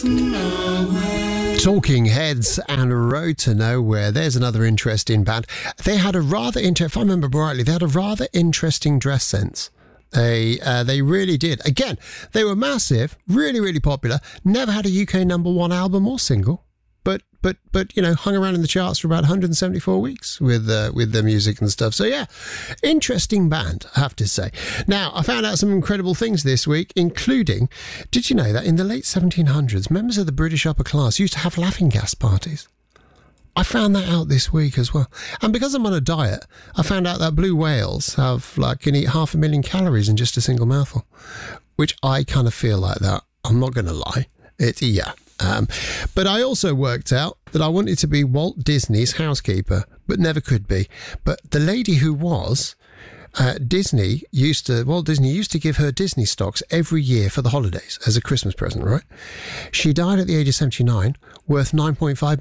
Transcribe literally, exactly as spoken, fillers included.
Talking Heads and Road to Nowhere. There's another interesting band. They had a rather, inter- if I remember rightly, they had a rather interesting dress sense. They uh, they really did. Again, they were massive, really, really popular. Never had a U K number one album or single, but but but you know, hung around in the charts for about one hundred seventy-four weeks with uh, with their music and stuff. So yeah, interesting band, I have to say. Now, I found out some incredible things this week, including, did you know that in the late seventeen hundreds, members of the British upper class used to have laughing gas parties? I found that out this week as well. And because I'm on a diet, I found out that blue whales have, like, can eat half a million calories in just a single mouthful, which I kind of feel like that. I'm not going to lie. It's, yeah. Um, but I also worked out that I wanted to be Walt Disney's housekeeper, but never could be. But the lady who was, uh, Disney used to, Walt Disney used to give her Disney stocks every year for the holidays as a Christmas present, right? She died at the age of seventy-nine, worth nine point five